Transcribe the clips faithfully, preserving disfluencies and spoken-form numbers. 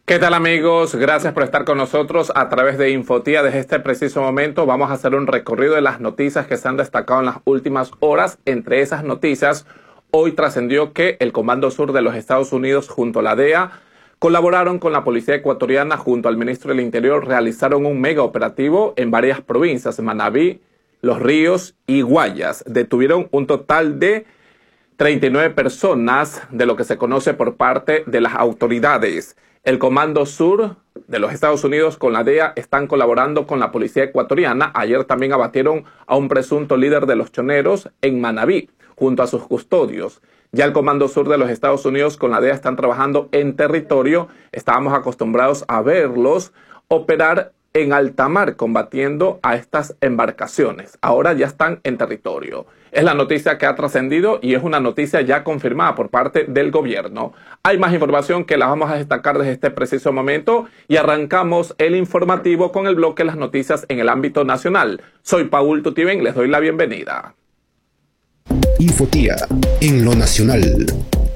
¿Qué tal, amigos? Gracias por estar con nosotros a través de Infotía. Desde este preciso momento vamos a hacer un recorrido de las noticias que se han destacado en las últimas horas. Entre esas noticias, hoy trascendió que el Comando Sur de los Estados Unidos junto a la D E A colaboraron con la policía ecuatoriana junto al ministro del Interior, realizaron un mega operativo en varias provincias, Manabí, Los Ríos y Guayas. Detuvieron un total de treinta y nueve personas de lo que se conoce por parte de las autoridades. El Comando Sur de los Estados Unidos con la D E A están colaborando con la policía ecuatoriana. Ayer también abatieron a un presunto líder de los choneros en Manabí, junto a sus custodios. Ya el Comando Sur de los Estados Unidos con la D E A están trabajando en territorio. Estábamos acostumbrados a verlos operar en alta mar, combatiendo a estas embarcaciones. Ahora ya están en territorio. Es la noticia que ha trascendido y es una noticia ya confirmada por parte del gobierno. Hay más información que la vamos a destacar desde este preciso momento y arrancamos el informativo con el bloque de las noticias en el ámbito nacional. Soy Paul Tutibén, les doy la bienvenida. Infotía en lo nacional.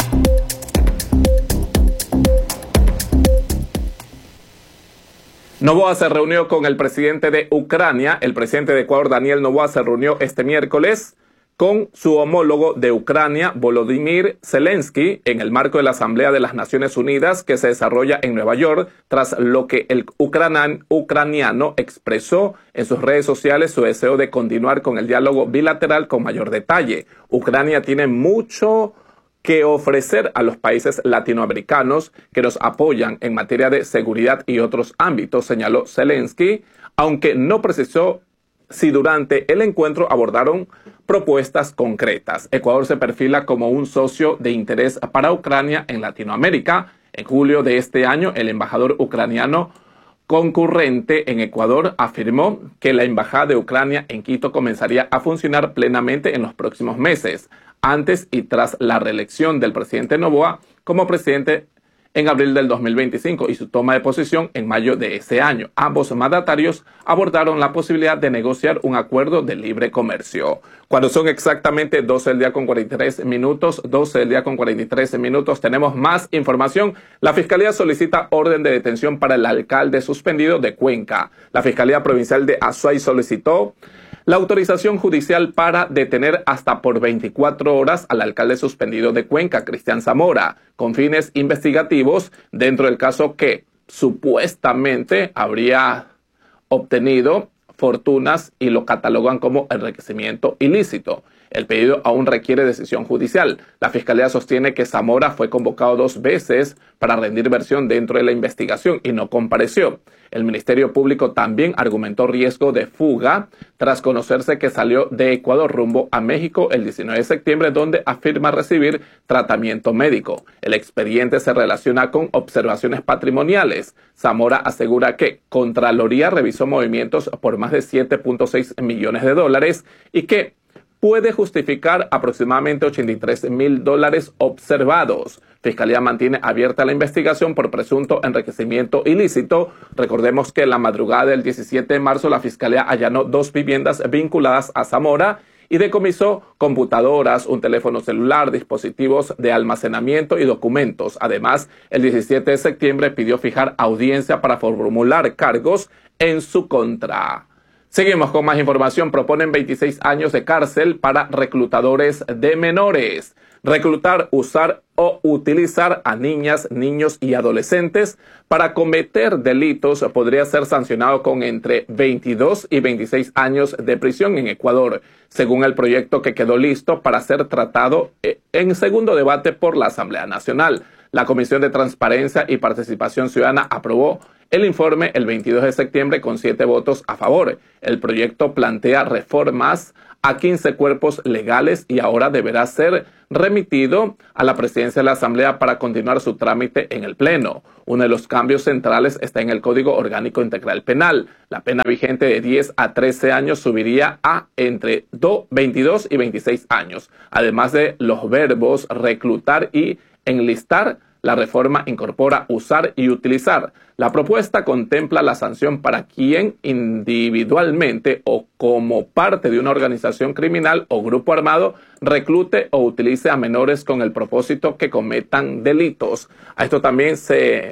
Noboa se reunió con el presidente de Ucrania. El presidente de Ecuador, Daniel Noboa, se reunió este miércoles con su homólogo de Ucrania, Volodymyr Zelensky, en el marco de la Asamblea de las Naciones Unidas que se desarrolla en Nueva York, tras lo que el ucranan, ucraniano expresó en sus redes sociales su deseo de continuar con el diálogo bilateral con mayor detalle. Ucrania tiene mucho que ofrecer a los países latinoamericanos que nos apoyan en materia de seguridad y otros ámbitos, señaló Zelensky, aunque no precisó si durante el encuentro abordaron propuestas concretas. Ecuador se perfila como un socio de interés para Ucrania en Latinoamérica. En julio de este año, el embajador ucraniano concurrente en Ecuador afirmó que la embajada de Ucrania en Quito comenzaría a funcionar plenamente en los próximos meses, antes y tras la reelección del presidente Noboa como presidente en abril del dos mil veinticinco y su toma de posesión en mayo de ese año. Ambos mandatarios abordaron la posibilidad de negociar un acuerdo de libre comercio. Cuando son exactamente doce del día con cuarenta y tres minutos, doce del día con cuarenta y tres minutos, tenemos más información. La Fiscalía solicita orden de detención para el alcalde suspendido de Cuenca. La Fiscalía Provincial de Azuay solicitó la autorización judicial para detener hasta por veinticuatro horas al alcalde suspendido de Cuenca, Cristian Zamora, con fines investigativos dentro del caso que supuestamente habría obtenido fortunas y lo catalogan como enriquecimiento ilícito. El pedido aún requiere decisión judicial. La Fiscalía sostiene que Zamora fue convocado dos veces para rendir versión dentro de la investigación y no compareció. El Ministerio Público también argumentó riesgo de fuga tras conocerse que salió de Ecuador rumbo a México el diecinueve de septiembre, donde afirma recibir tratamiento médico. El expediente se relaciona con observaciones patrimoniales. Zamora asegura que Contraloría revisó movimientos por más de siete punto seis millones de dólares y que puede justificar aproximadamente ochenta y tres mil dólares observados. Fiscalía mantiene abierta la investigación por presunto enriquecimiento ilícito. Recordemos que en la madrugada del diecisiete de marzo la Fiscalía allanó dos viviendas vinculadas a Zamora y decomisó computadoras, un teléfono celular, dispositivos de almacenamiento y documentos. Además, el diecisiete de septiembre pidió fijar audiencia para formular cargos en su contra. Seguimos con más información. Proponen veintiséis años de cárcel para reclutadores de menores. Reclutar, usar o utilizar a niñas, niños y adolescentes para cometer delitos podría ser sancionado con entre veintidós y veintiséis años de prisión en Ecuador, según el proyecto que quedó listo para ser tratado en segundo debate por la Asamblea Nacional. La Comisión de Transparencia y Participación Ciudadana aprobó el informe el veintidós de septiembre con siete votos a favor. El proyecto plantea reformas a quince cuerpos legales y ahora deberá ser remitido a la presidencia de la Asamblea para continuar su trámite en el Pleno. Uno de los cambios centrales está en el Código Orgánico Integral Penal. La pena vigente de diez a trece años subiría a entre veintidós y veintiséis años. Además de los verbos reclutar y enlistar, la reforma incorpora usar y utilizar. La propuesta contempla la sanción para quien individualmente o como parte de una organización criminal o grupo armado reclute o utilice a menores con el propósito que cometan delitos. A esto también se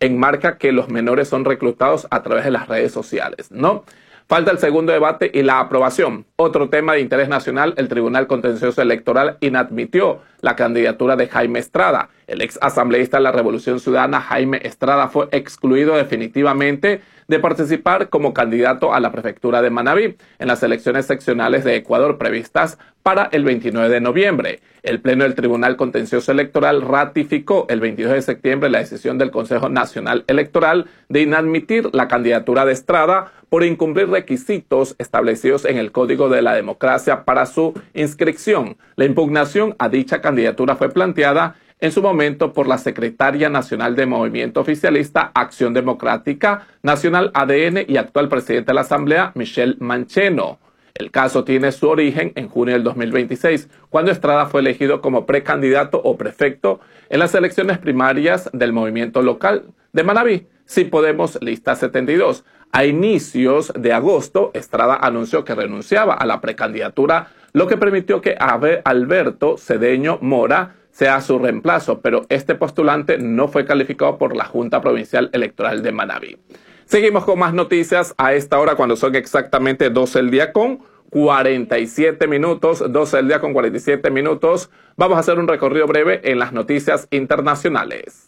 enmarca que los menores son reclutados a través de las redes sociales, ¿no? Falta el segundo debate y la aprobación. Otro tema de interés nacional, el Tribunal Contencioso Electoral inadmitió la candidatura de Jaime Estrada. El ex asambleísta de la Revolución Ciudadana, Jaime Estrada, fue excluido definitivamente de participar como candidato a la prefectura de Manabí en las elecciones seccionales de Ecuador previstas para el veintinueve de noviembre. El Pleno del Tribunal Contencioso Electoral ratificó el veintidós de septiembre la decisión del Consejo Nacional Electoral de inadmitir la candidatura de Estrada por incumplir requisitos establecidos en el Código de la Democracia para su inscripción. La impugnación a dicha candidatura fue planteada en su momento por la secretaria nacional de Movimiento Oficialista Acción Democrática Nacional A D N y actual presidente de la Asamblea, Michelle Mancheno. El caso tiene su origen en junio del dos mil veintiséis, cuando Estrada fue elegido como precandidato o prefecto en las elecciones primarias del movimiento local de Manabí, Sí Podemos Lista setenta y dos. A inicios de agosto, Estrada anunció que renunciaba a la precandidatura, lo que permitió que Alberto Cedeño Mora sea su reemplazo, pero este postulante no fue calificado por la Junta Provincial Electoral de Manabí. Seguimos con más noticias a esta hora cuando son exactamente doce del día con cuarenta y siete minutos, doce del día con cuarenta y siete minutos. Vamos a hacer un recorrido breve en las noticias internacionales.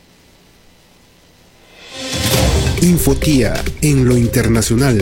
Infotía en lo internacional.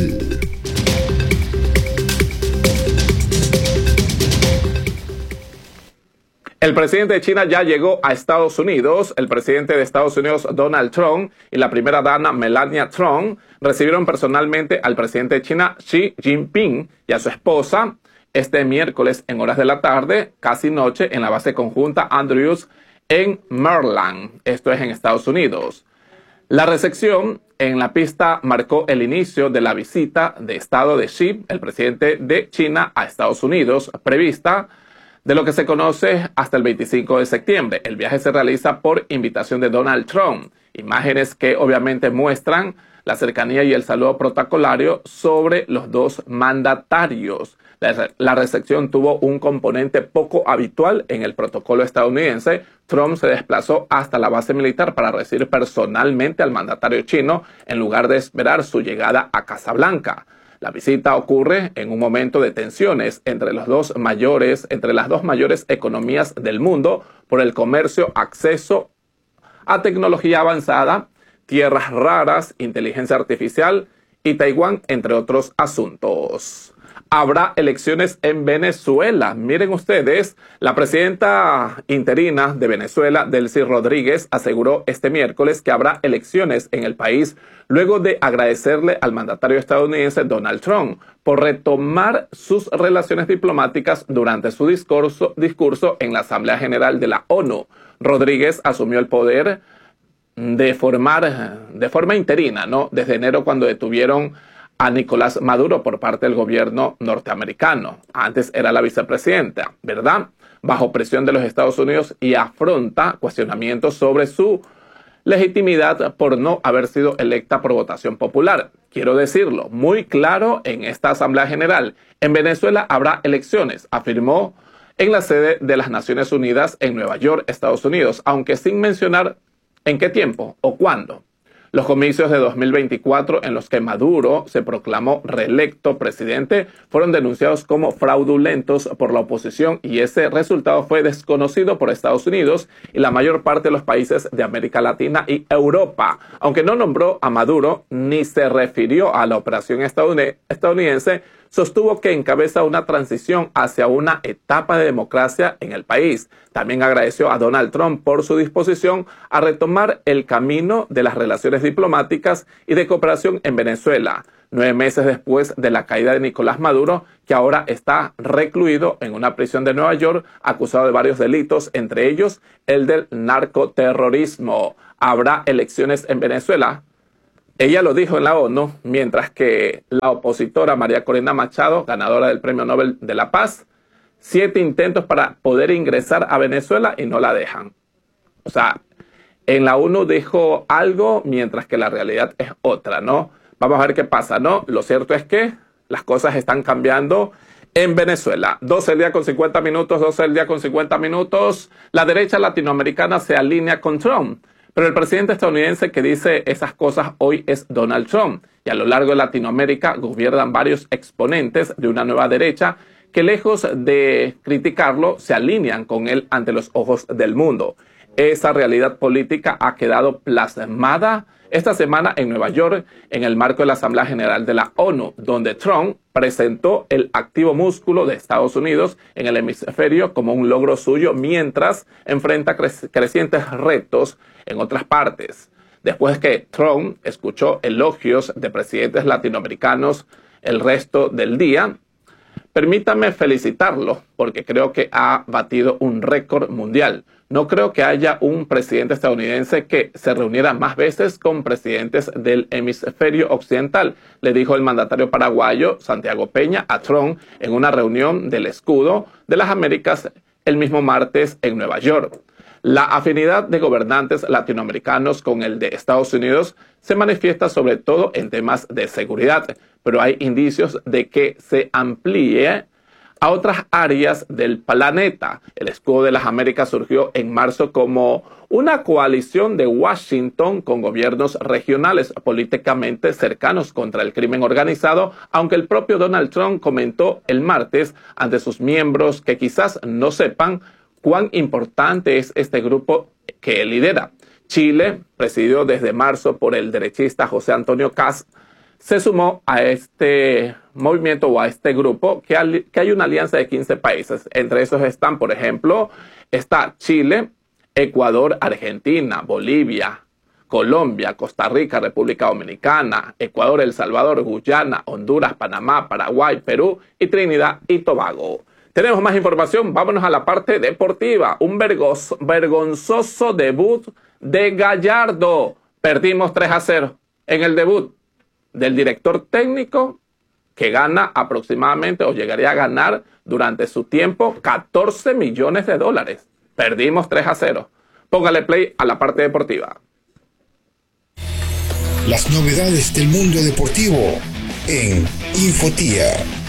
El presidente de China ya llegó a Estados Unidos. El presidente de Estados Unidos, Donald Trump, y la primera dama, Melania Trump, recibieron personalmente al presidente de China, Xi Jinping, y a su esposa este miércoles en horas de la tarde, casi noche, en la base conjunta Andrews en Maryland. Esto es en Estados Unidos. La recepción en la pista marcó el inicio de la visita de Estado de Xi, el presidente de China, a Estados Unidos, prevista de lo que se conoce hasta el veinticinco de septiembre. El viaje se realiza por invitación de Donald Trump. Imágenes que obviamente muestran la cercanía y el saludo protocolario sobre los dos mandatarios. La, la recepción tuvo un componente poco habitual en el protocolo estadounidense. Trump se desplazó hasta la base militar para recibir personalmente al mandatario chino en lugar de esperar su llegada a Casa Blanca. La visita ocurre en un momento de tensiones entre los dos mayores, entre las dos mayores economías del mundo por el comercio, acceso a tecnología avanzada, tierras raras, inteligencia artificial y Taiwán, entre otros asuntos. Habrá elecciones en Venezuela. Miren ustedes, la presidenta interina de Venezuela, Delcy Rodríguez, aseguró este miércoles que habrá elecciones en el país luego de agradecerle al mandatario estadounidense Donald Trump por retomar sus relaciones diplomáticas durante su discurso, discurso en la Asamblea General de la ONU. Rodríguez asumió el poder de, formar, de forma interina, ¿no? Desde enero, cuando detuvieron a Nicolás Maduro por parte del gobierno norteamericano. Antes era la vicepresidenta, ¿verdad? Bajo presión de los Estados Unidos y afronta cuestionamientos sobre su legitimidad por no haber sido electa por votación popular. Quiero decirlo muy claro en esta Asamblea General. En Venezuela habrá elecciones, afirmó en la sede de las Naciones Unidas en Nueva York, Estados Unidos, aunque sin mencionar en qué tiempo o cuándo. Los comicios de dos mil veinticuatro, en los que Maduro se proclamó reelecto presidente, fueron denunciados como fraudulentos por la oposición y ese resultado fue desconocido por Estados Unidos y la mayor parte de los países de América Latina y Europa. Aunque no nombró a Maduro ni se refirió a la operación estadounidense, sostuvo que encabeza una transición hacia una etapa de democracia en el país. También agradeció a Donald Trump por su disposición a retomar el camino de las relaciones diplomáticas y de cooperación en Venezuela, nueve meses después de la caída de Nicolás Maduro, que ahora está recluido en una prisión de Nueva York, acusado de varios delitos, entre ellos el del narcoterrorismo. ¿Habrá elecciones en Venezuela? Ella lo dijo en la ONU, mientras que la opositora María Corina Machado, ganadora del Premio Nobel de la Paz, siete intentos para poder ingresar a Venezuela y no la dejan. O sea, en la ONU dijo algo, mientras que la realidad es otra, ¿no? Vamos a ver qué pasa, ¿no? Lo cierto es que las cosas están cambiando en Venezuela. doce del día con cincuenta minutos, doce del día con cincuenta minutos. La derecha latinoamericana se alinea con Trump, Pero el presidente estadounidense que dice esas cosas hoy es Donald Trump. Y a lo largo de Latinoamérica gobiernan varios exponentes de una nueva derecha que lejos de criticarlo se alinean con él ante los ojos del mundo. Esa realidad política ha quedado plasmada esta semana en Nueva York en el marco de la Asamblea General de la ONU, donde Trump presentó el activo músculo de Estados Unidos en el hemisferio como un logro suyo mientras enfrenta cre- crecientes retos en otras partes. Después que Trump escuchó elogios de presidentes latinoamericanos el resto del día, permítame felicitarlo porque creo que ha batido un récord mundial. No creo que haya un presidente estadounidense que se reuniera más veces con presidentes del hemisferio occidental, le dijo el mandatario paraguayo Santiago Peña a Trump en una reunión del Escudo de las Américas el mismo martes en Nueva York. La afinidad de gobernantes latinoamericanos con el de Estados Unidos se manifiesta sobre todo en temas de seguridad, pero hay indicios de que se amplíe a otras áreas del planeta. El Escudo de las Américas surgió en marzo como una coalición de Washington con gobiernos regionales políticamente cercanos contra el crimen organizado, aunque el propio Donald Trump comentó el martes ante sus miembros que quizás no sepan cuán importante es este grupo que él lidera. Chile, presidido desde marzo por el derechista José Antonio Kast, se sumó a este movimiento o a este grupo que hay, que hay una alianza de quince países. Entre esos están, por ejemplo, está Chile, Ecuador, Argentina, Bolivia, Colombia, Costa Rica, República Dominicana, Ecuador, El Salvador, Guyana, Honduras, Panamá, Paraguay, Perú y Trinidad y Tobago. Tenemos más información, vámonos a la parte deportiva. Un vergoz, vergonzoso debut de Gallardo. Perdimos tres a cero en el debut del director técnico que gana aproximadamente o llegaría a ganar durante su tiempo catorce millones de dólares. Perdimos tres a cero. Póngale play a la parte deportiva. Las novedades del mundo deportivo en Infotía.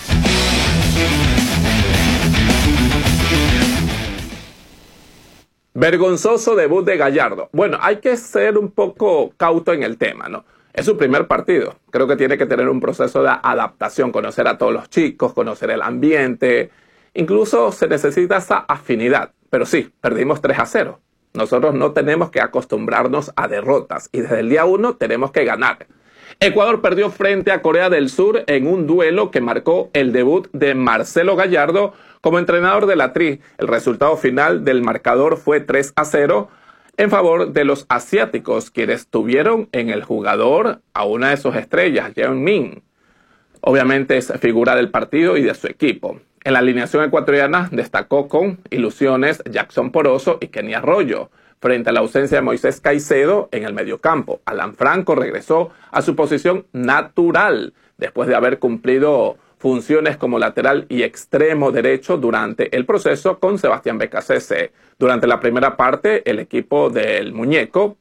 Vergonzoso debut de Gallardo. Bueno, hay que ser un poco cauto en el tema, ¿no? Es su primer partido. Creo que tiene que tener un proceso de adaptación, conocer a todos los chicos, conocer el ambiente. Incluso se necesita esa afinidad. Pero sí, perdimos tres a cero. Nosotros no tenemos que acostumbrarnos a derrotas y desde el día uno tenemos que ganar. Ecuador perdió frente a Corea del Sur en un duelo que marcó el debut de Marcelo Gallardo como entrenador de la Tri. El resultado final del marcador fue tres a cero en favor de los asiáticos, quienes tuvieron en el jugador a una de sus estrellas, Yeon Min. Obviamente es figura del partido y de su equipo. En la alineación ecuatoriana destacó con ilusiones Jackson Poroso y Kenny Arroyo. Frente a la ausencia de Moisés Caicedo en el mediocampo, Alan Franco regresó a su posición natural después de haber cumplido funciones como lateral y extremo derecho durante el proceso con Sebastián Becasese. Durante la primera parte, el equipo del Muñeco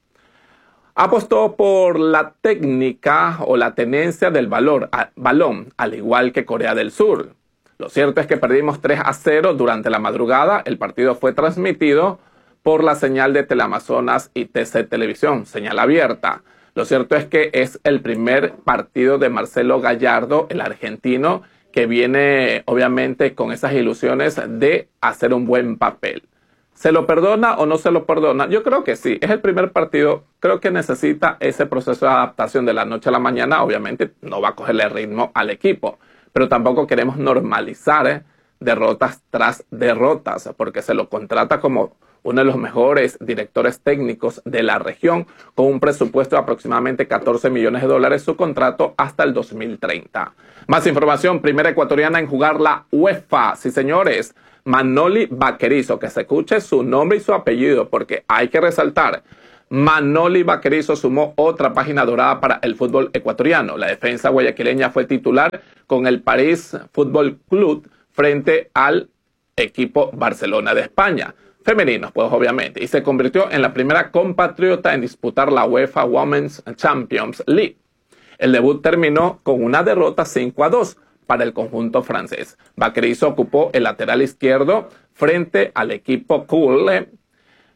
apostó por la técnica o la tenencia del valor, a, balón, al igual que Corea del Sur. Lo cierto es que perdimos tres a cero durante la madrugada. El partido fue transmitido por la señal de Teleamazonas y T C Televisión, señal abierta. Lo cierto es que es el primer partido de Marcelo Gallardo, el argentino, que viene obviamente con esas ilusiones de hacer un buen papel. ¿Se lo perdona o no se lo perdona? Yo creo que sí. Es el primer partido. Creo que necesita ese proceso de adaptación de la noche a la mañana. Obviamente no va a cogerle ritmo al equipo, pero tampoco queremos normalizar ¿eh? derrotas tras derrotas, porque se lo contrata como uno de los mejores directores técnicos de la región, con un presupuesto de aproximadamente catorce millones de dólares, su contrato hasta el dos mil treinta. Más información, primera ecuatoriana en jugar la UEFA. Sí, señores, Manoli Vaquerizo, que se escuche su nombre y su apellido, porque hay que resaltar, Manoli Vaquerizo sumó otra página dorada para el fútbol ecuatoriano. La defensa guayaquileña fue titular con el París Fútbol Club frente al equipo Barcelona de España. Femeninos, pues obviamente, y se convirtió en la primera compatriota en disputar la UEFA Women's Champions League. El debut terminó con una derrota cinco a dos para el conjunto francés. Vaquerizo ocupó el lateral izquierdo frente al equipo Cool.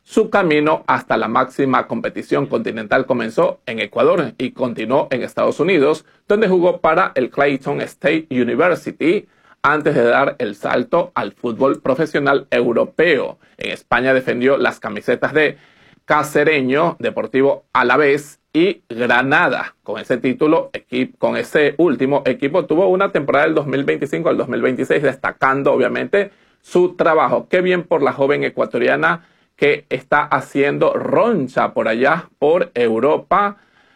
Su camino hasta la máxima competición continental comenzó en Ecuador y continuó en Estados Unidos, donde jugó para el Clayton State University antes de dar el salto al fútbol profesional europeo. En España defendió las camisetas de Cacereño, Deportivo Alavés y Granada. Con ese título, con ese último equipo, tuvo una temporada del dos mil veinticinco al dos mil veintiséis, destacando obviamente su trabajo. Qué bien por la joven ecuatoriana que está haciendo roncha por allá, por Europa,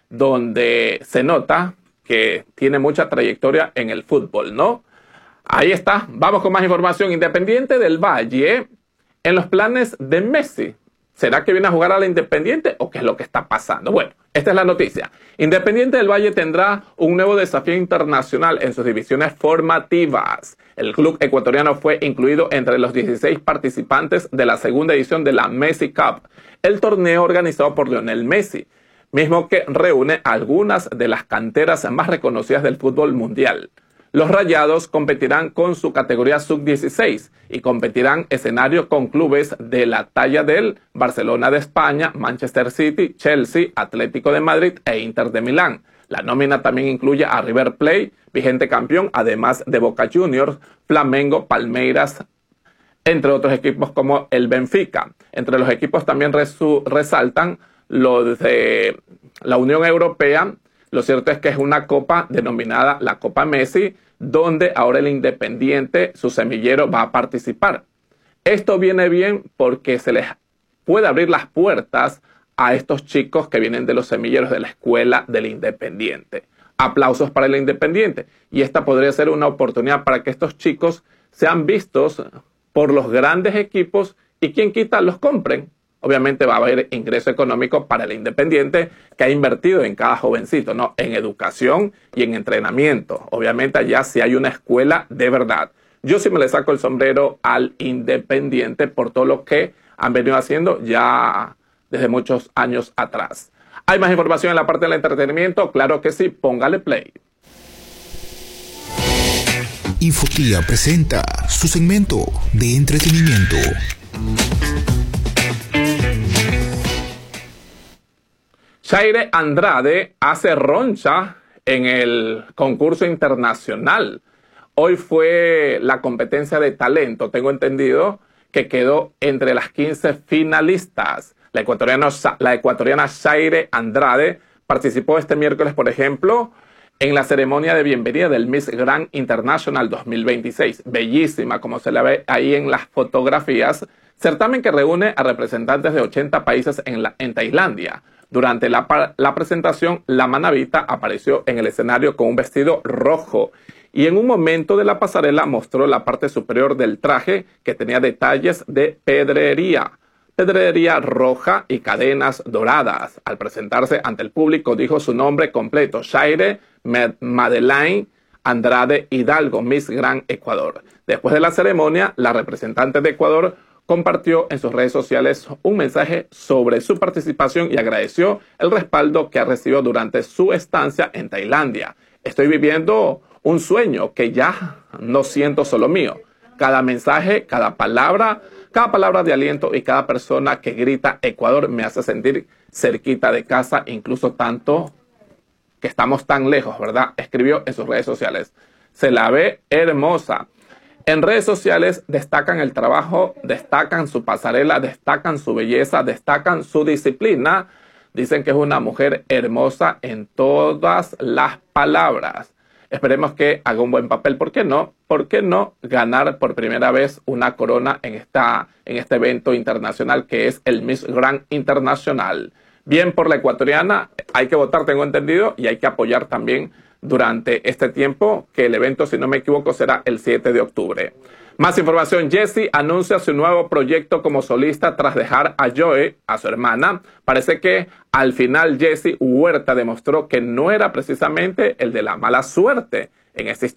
donde se nota que tiene mucha trayectoria en el fútbol, ¿no? Ahí está. Vamos con más información. Independiente del Valle, en los planes de Messi. ¿Será que viene a jugar a la Independiente o qué es lo que está pasando? Bueno, esta es la noticia. Independiente del Valle tendrá un nuevo desafío internacional en sus divisiones formativas. El club ecuatoriano fue incluido entre los dieciséis participantes de la segunda edición de la Messi Cup, el torneo organizado por Lionel Messi, mismo que reúne algunas de las canteras más reconocidas del fútbol mundial. Los Rayados competirán con su categoría sub dieciséis y competirán escenario con clubes de la talla del Barcelona de España, Manchester City, Chelsea, Atlético de Madrid e Inter de Milán. La nómina también incluye a River Plate, vigente campeón, además de Boca Juniors, Flamengo, Palmeiras, entre otros equipos como el Benfica. Entre los equipos también resaltan los de la Unión Europea. Lo cierto es que es una copa denominada la Copa Messi, donde ahora el Independiente, su semillero, va a participar. Esto viene bien porque se les puede abrir las puertas a estos chicos que vienen de los semilleros de la escuela del Independiente. Aplausos para el Independiente. Y esta podría ser una oportunidad para que estos chicos sean vistos por los grandes equipos y quien quita los compren. Obviamente va a haber ingreso económico para el Independiente que ha invertido en cada jovencito, ¿no? En educación y en entrenamiento. Obviamente allá sí hay una escuela de verdad. Yo sí me le saco el sombrero al Independiente por todo lo que han venido haciendo ya desde muchos años atrás. ¿Hay más información en la parte del entretenimiento? Claro que sí, póngale play. Infotía presenta su segmento de entretenimiento. Shaire Andrade hace roncha en el concurso internacional. Hoy fue la competencia de talento, tengo entendido que quedó entre las quince finalistas. La ecuatoriana, la ecuatoriana Shaire Andrade participó este miércoles, por ejemplo, en la ceremonia de bienvenida del Miss Grand International dos mil veintiséis. Bellísima, como se la ve ahí en las fotografías. Certamen que reúne a representantes de ochenta países en, la, en Tailandia. Durante la, la presentación, la manabita apareció en el escenario con un vestido rojo y en un momento de la pasarela mostró la parte superior del traje que tenía detalles de pedrería. Pedrería roja y cadenas doradas. Al presentarse ante el público dijo su nombre completo, Shaire Madeleine Andrade Hidalgo, Miss Grand Ecuador. Después de la ceremonia, la representante de Ecuador compartió en sus redes sociales un mensaje sobre su participación y agradeció el respaldo que ha recibido durante su estancia en Tailandia. Estoy viviendo un sueño que ya no siento solo mío. Cada mensaje, cada palabra, cada palabra de aliento y cada persona que grita Ecuador me hace sentir cerquita de casa, incluso tanto que estamos tan lejos, ¿verdad? Escribió en sus redes sociales. Se la ve hermosa. En redes sociales destacan el trabajo, destacan su pasarela, destacan su belleza, destacan su disciplina. Dicen que es una mujer hermosa en todas las palabras. Esperemos que haga un buen papel. ¿Por qué no? ¿Por qué no ganar por primera vez una corona en, esta, en este evento internacional que es el Miss Grand Internacional? Bien por la ecuatoriana, hay que votar, tengo entendido, y hay que apoyar también durante este tiempo, que el evento, si no me equivoco, será el siete de octubre. Más información, Jessie anuncia su nuevo proyecto como solista tras dejar a Joey, a su hermana. Parece que al final Jessie Huerta demostró que no era precisamente el de la mala suerte. En esta,